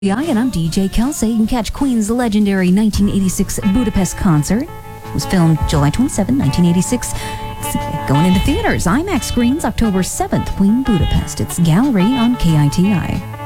And I'm DJ Kelsey. You can catch Queen's legendary 1986 Budapest concert. It was filmed July 27, 1986. Going into theaters, IMAX screens October 7th, Queen Budapest. It's Gallery on KITI.